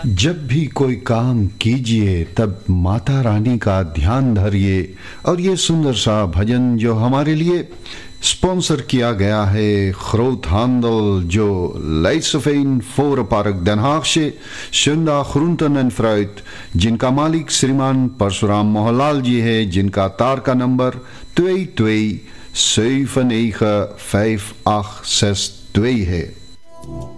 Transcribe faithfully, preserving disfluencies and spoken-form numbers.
जब भी कोई काम कीजिए तब माता रानी का ध्यान धरिए। और ये सुंदर सा भजन जो हमारे लिए स्पॉन्सर किया गया है ग्रोथ handel जो Leidscheveen Vorenpark Den Haag से शुंदा Groenten en Fruit, जिनका मालिक श्रीमान परशुराम मोहनलाल जी है, जिनका तार का number twee twee zeven negen vijf acht zes twee है।